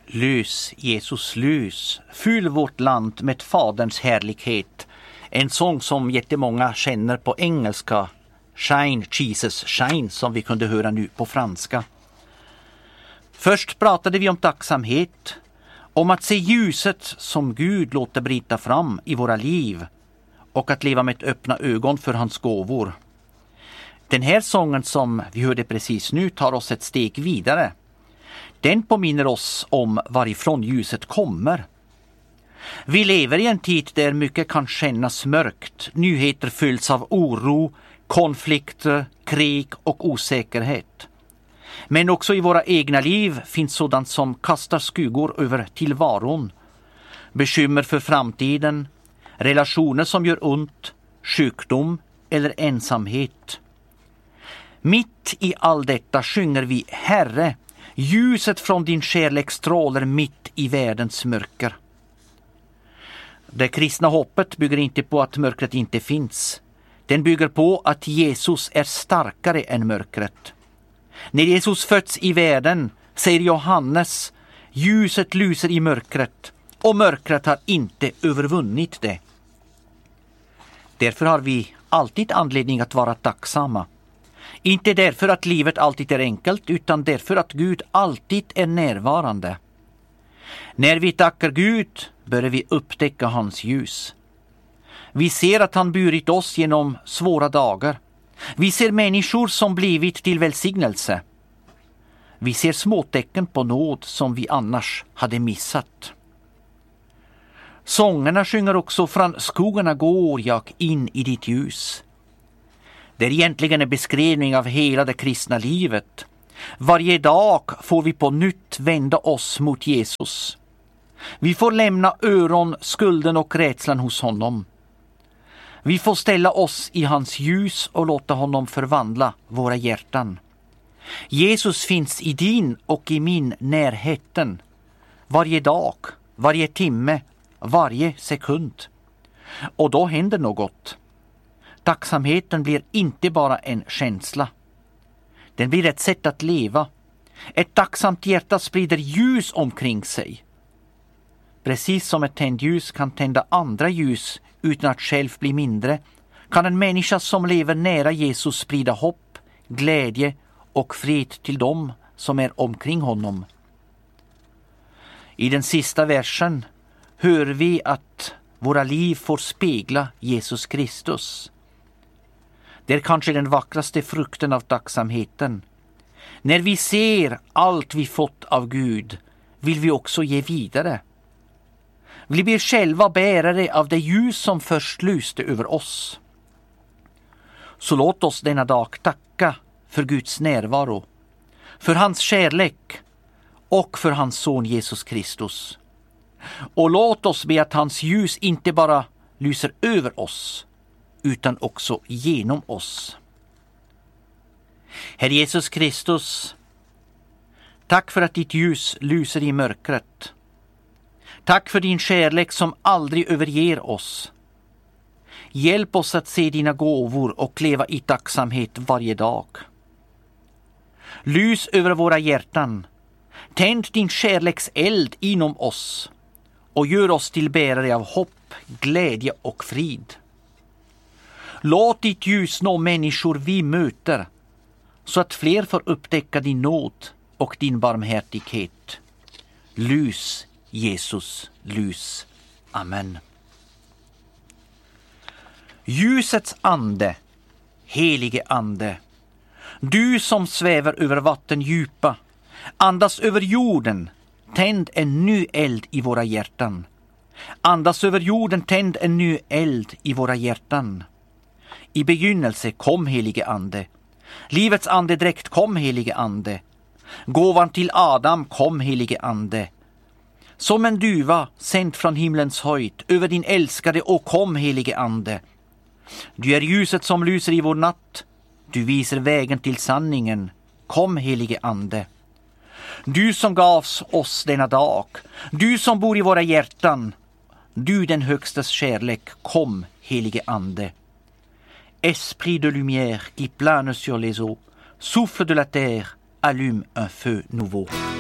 Lys, Jesus lys, fyll vårt land med Faderns härlighet. En sång som jättemånga känner på engelska. Shine, Jesus, shine, som vi kunde höra nu på franska. Först pratade vi om tacksamhet, om att se ljuset som Gud låter bryta fram i våra liv och att leva med öppna ögon för hans gåvor. Den här sången som vi hörde precis nu tar oss ett steg vidare. Den påminner oss om varifrån ljuset kommer. Vi lever i en tid där mycket kan kännas mörkt. Nyheter fylls av oro, konflikter, krig och osäkerhet. Men också i våra egna liv finns sådant som kastar skuggor över tillvaron. Bekymmer för framtiden, relationer som gör ont, sjukdom eller ensamhet. Mitt i all detta sjunger vi: Herre, ljuset från din kärlek strålar mitt i världens mörker. Det kristna hoppet bygger inte på att mörkret inte finns. Den bygger på att Jesus är starkare än mörkret. När Jesus föds i världen, säger Johannes, ljuset lyser i mörkret och mörkret har inte övervunnit det. Därför har vi alltid anledning att vara tacksamma. Inte därför att livet alltid är enkelt, utan därför att Gud alltid är närvarande. När vi tackar Gud börjar vi upptäcka hans ljus. Vi ser att han burit oss genom svåra dagar. Vi ser människor som blivit till välsignelse. Vi ser små tecken på nåd som vi annars hade missat. Sångerna sjunger också: från skogarna går jag in i ditt ljus. Det är egentligen en beskrivning av hela det kristna livet. Varje dag får vi på nytt vända oss mot Jesus. Vi får lämna skulden och rädslan hos honom. Vi får ställa oss i hans ljus och låta honom förvandla våra hjärtan. Jesus finns i din och i min närheten. Varje dag, varje timme, varje sekund. Och då händer något. Tacksamheten blir inte bara en känsla. Den blir ett sätt att leva. Ett tacksamt hjärta sprider ljus omkring sig. Precis som ett tändljus kan tända andra ljus utan att själv bli mindre, kan en människa som lever nära Jesus sprida hopp, glädje och frid till dem som är omkring honom. I den sista versen hör vi att våra liv får spegla Jesus Kristus. Det är kanske den vackraste frukten av tacksamheten. När vi ser allt vi fått av Gud vill vi också ge vidare. Vi blir själva bärare av det ljus som först lyste över oss. Så låt oss denna dag tacka för Guds närvaro, för hans kärlek och för hans son Jesus Kristus. Och låt oss be att hans ljus inte bara lyser över oss, utan också genom oss. Herre Jesus Kristus, tack för att ditt ljus lyser i mörkret. Tack för din kärlek som aldrig överger oss. Hjälp oss att se dina gåvor och leva i tacksamhet varje dag. Lys över våra hjärtan. Tänd din kärlekseld inom oss och gör oss till bärare av hopp, glädje och frid. Låt ditt ljus nå människor vi möter så att fler får upptäcka din nåd och din barmhärtighet. Lys, Jesus, lys. Amen. Ljusets ande, helige ande, du som svävar över vatten djupa, andas över jorden, tänd en ny eld i våra hjärtan. Andas över jorden, tänd en ny eld i våra hjärtan. I begynnelse kom, helige ande. Livets andedräkt kom, helige ande. Gåvan till Adam kom, helige ande. Som en duva sänd från himlens höjd över din älskade, och kom, helige ande. Du är ljuset som lyser i vår natt. Du visar vägen till sanningen. Kom, helige ande. Du som gavs oss denna dag. Du som bor i våra hjärtan. Du den högstes kärlek. Kom, helige ande. Esprit de lumière qui plane sur les eaux, souffle de la terre, allume un feu nouveau.